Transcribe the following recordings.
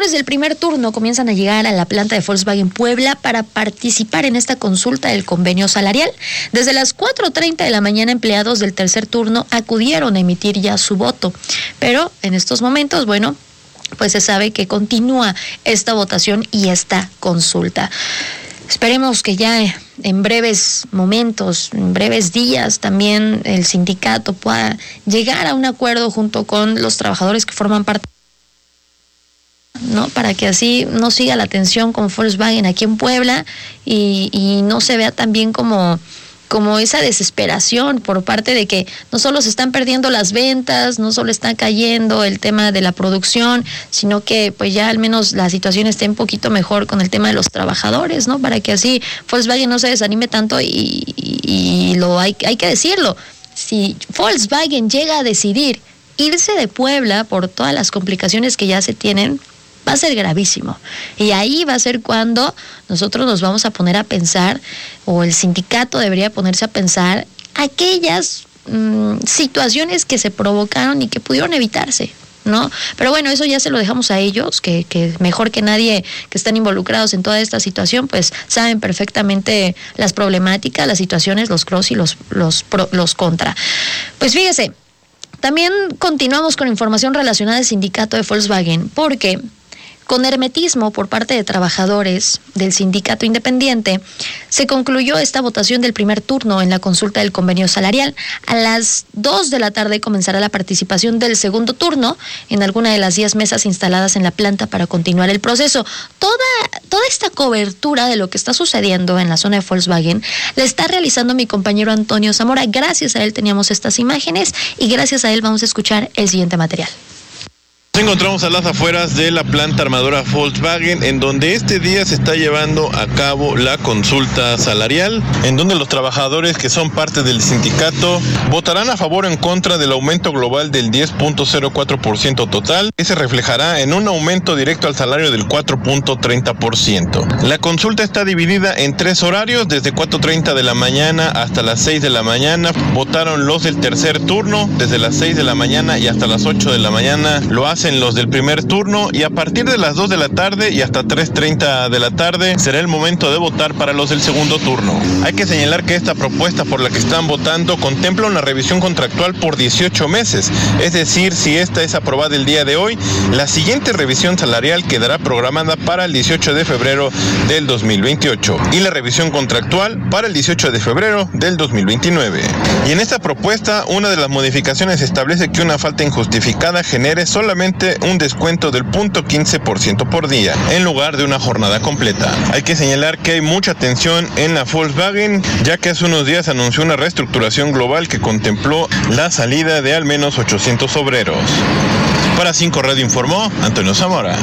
trabajadores del primer turno comienzan a llegar a la planta de Volkswagen Puebla para participar en esta consulta del convenio salarial. Desde las 4:30 de la mañana, empleados del tercer turno acudieron a emitir ya su voto. Pero en estos momentos, bueno, pues se sabe que continúa esta votación y esta consulta. Esperemos que ya en breves momentos, en breves días, también el sindicato pueda llegar a un acuerdo junto con los trabajadores que forman parte, ¿no? Para que así no siga la tensión con Volkswagen aquí en Puebla y no se vea también como esa desesperación por parte de que no solo se están perdiendo las ventas, no solo está cayendo el tema de la producción, sino que pues ya al menos la situación esté un poquito mejor con el tema de los trabajadores, ¿no? Para que así Volkswagen no se desanime tanto y hay que decirlo. Si Volkswagen llega a decidir irse de Puebla por todas las complicaciones que ya se tienen, va a ser gravísimo. Y ahí va a ser cuando nosotros nos vamos a poner a pensar, o el sindicato debería ponerse a pensar, aquellas situaciones que se provocaron y que pudieron evitarse, ¿no? Pero bueno, eso ya se lo dejamos a ellos, que mejor que nadie que están involucrados en toda esta situación, pues saben perfectamente las problemáticas, las situaciones, los pros y los contra. Pues fíjese, también continuamos con información relacionada al sindicato de Volkswagen, porque con hermetismo por parte de trabajadores del sindicato independiente, se concluyó esta votación del primer turno en la consulta del convenio salarial. A las 2 de la tarde comenzará la participación del segundo turno en alguna de las 10 mesas instaladas en la planta para continuar el proceso. Toda esta cobertura de lo que está sucediendo en la zona de Volkswagen la está realizando mi compañero Antonio Zamora. Gracias a él teníamos estas imágenes y gracias a él vamos a escuchar el siguiente material. Nos encontramos a las afueras de la planta armadora Volkswagen, en donde este día se está llevando a cabo la consulta salarial, en donde los trabajadores que son parte del sindicato votarán a favor o en contra del aumento global del 10.04% total, que se reflejará en un aumento directo al salario del 4.30%. La consulta está dividida en 3 horarios, desde 4:30 de la mañana hasta las 6 de la mañana. Votaron los del tercer turno, desde las 6 de la mañana y hasta las 8 de la mañana lo hacen los del primer turno, y a partir de las 2 de la tarde y hasta 3:30 de la tarde será el momento de votar para los del segundo turno. Hay que señalar que esta propuesta por la que están votando contempla una revisión contractual por 18 meses, es decir, si esta es aprobada el día de hoy, la siguiente revisión salarial quedará programada para el 18 de febrero del 2028 y la revisión contractual para el 18 de febrero del 2029. Y en esta propuesta, una de las modificaciones establece que una falta injustificada genere solamente un descuento del 0.15% por día, en lugar de una jornada completa. Hay que señalar que hay mucha tensión en la Volkswagen, ya que hace unos días anunció una reestructuración global que contempló la salida de al menos 800 obreros. Para 5 Radio informó Antonio Zamora.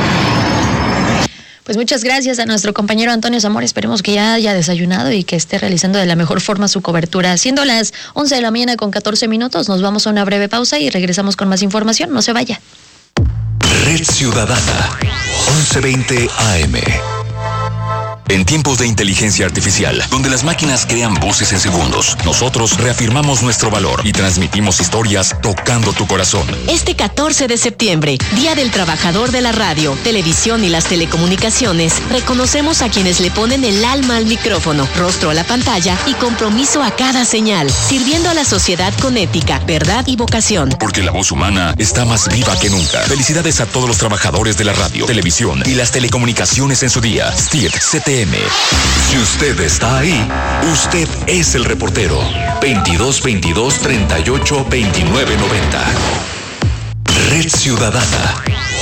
Pues muchas gracias a nuestro compañero Antonio Zamora. Esperemos que ya haya desayunado y que esté realizando de la mejor forma su cobertura. Siendo las 11 de la mañana con 14 minutos, nos vamos a una breve pausa y regresamos con más información. No se vaya. Red Ciudadana, 11:20 AM. En tiempos de inteligencia artificial, donde las máquinas crean voces en segundos, nosotros reafirmamos nuestro valor y transmitimos historias tocando tu corazón. Este 14 de septiembre, Día del Trabajador de la Radio, Televisión y las Telecomunicaciones, reconocemos a quienes le ponen el alma al micrófono, rostro a la pantalla y compromiso a cada señal, sirviendo a la sociedad con ética, verdad y vocación. Porque la voz humana está más viva que nunca. Felicidades a todos los trabajadores de la radio, televisión y las telecomunicaciones en su día. Steve CTM. Si usted está ahí, usted es el reportero. 2222-382990. Red Ciudadana.